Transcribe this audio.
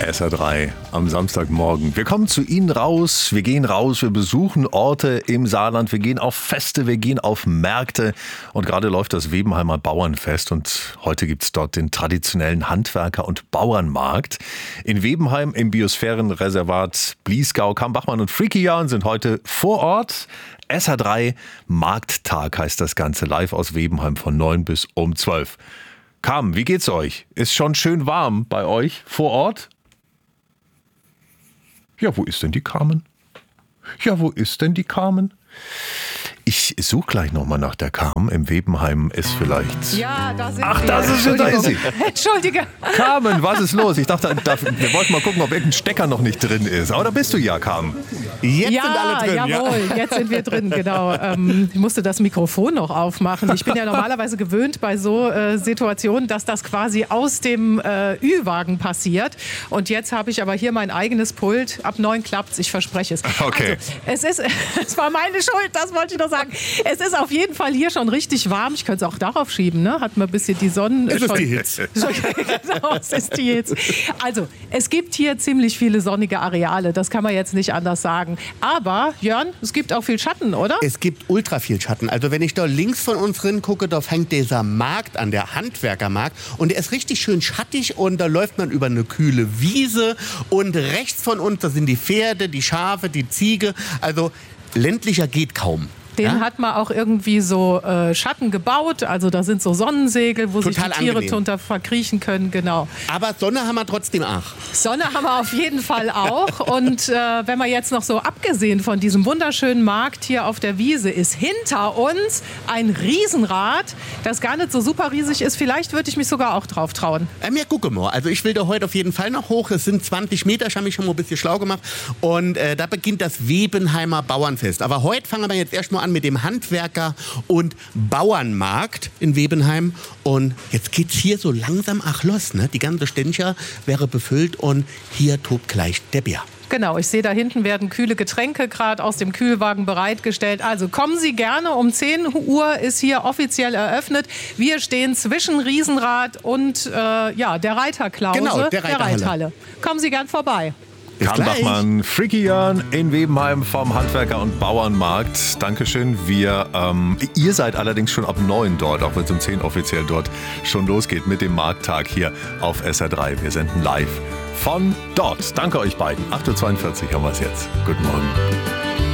SR3 am Samstagmorgen. Wir kommen zu Ihnen raus, wir gehen raus, wir besuchen Orte im Saarland, wir gehen auf Feste, wir gehen auf Märkte und gerade läuft das Webenheimer Bauernfest und heute gibt es dort den traditionellen Handwerker- und Bauernmarkt. In Webenheim im Biosphärenreservat Bliesgau, Kamm-Bachmann und Freaky Jan sind heute vor Ort. SR3 Markttag heißt das Ganze, live aus Webenheim von 9 bis um 12. Carmen, wie geht's euch? Ist schon schön warm bei euch vor Ort? Ja, wo ist denn die Carmen? Ich suche gleich nochmal nach der Carmen. Im Webenheim ist vielleicht... Ja, da sind Ach, wir. da ist sie. Entschuldige. Carmen, was ist los? Ich dachte, wir wollten mal gucken, ob irgendein Stecker noch nicht drin ist. Aber da bist du ja, Carmen. Jetzt sind alle drin. Jawohl, jetzt sind wir drin, genau. Ich musste das Mikrofon noch aufmachen. Ich bin ja normalerweise gewöhnt bei so Situationen, dass das quasi aus dem Ü-Wagen passiert. Und jetzt habe ich aber hier mein eigenes Pult. Ab 9 klappt's, ich verspreche es. Okay. Also, es war meine Schuld, das wollte ich noch sagen. Es ist auf jeden Fall hier schon richtig warm. Ich könnte es auch darauf schieben, ne? Hat man ein bisschen die Sonne... Es ist die Hitze. Genau, es ist die Hitze. Also, es gibt hier ziemlich viele sonnige Areale. Das kann man jetzt nicht anders sagen. Aber, Jörn, es gibt auch viel Schatten, oder? Es gibt ultra viel Schatten. Also wenn ich da links von uns drin gucke, da fängt dieser Markt an, der Handwerkermarkt. Und der ist richtig schön schattig und da läuft man über eine kühle Wiese. Und rechts von uns, da sind die Pferde, die Schafe, die Ziege. Also ländlicher geht kaum. Den hat man auch irgendwie so Schatten gebaut. Also da sind so Sonnensegel, wo Total sich die Tiere angenehm. drunter verkriechen können. Genau. Aber Sonne haben wir trotzdem auch. Sonne haben wir auf jeden Fall auch. Und wenn man jetzt noch so abgesehen von diesem wunderschönen Markt hier auf der Wiese ist, hinter uns ein Riesenrad, das gar nicht so super riesig ist. Vielleicht würde ich mich sogar auch drauf trauen. Ja, gucke mal. Also ich will da heute auf jeden Fall noch hoch. Es sind 20 Meter, ich habe mich schon mal ein bisschen schlau gemacht. Und da beginnt das Webenheimer Bauernfest. Aber heute fangen wir jetzt erstmal an mit dem Handwerker- und Bauernmarkt in Webenheim. Und jetzt geht's hier so langsam los. Ne? Die ganze Ständcher wäre befüllt und hier tobt gleich der Bär. Genau, ich sehe, da hinten werden kühle Getränke gerade aus dem Kühlwagen bereitgestellt. Also kommen Sie gerne, um 10 Uhr ist hier offiziell eröffnet. Wir stehen zwischen Riesenrad und der Reiterklause, Genau, der Reiterhalle. Kommen Sie gern vorbei. Bis gleich. Kamm-Bachmann, Freaky Jan in Webenheim vom Handwerker- und Bauernmarkt. Dankeschön. Ihr seid allerdings schon ab 9 dort, auch wenn es um 10 offiziell dort schon losgeht mit dem Markttag hier auf SR3. Wir senden live von dort. Danke euch beiden. 8.42 Uhr haben wir es jetzt. Guten Morgen.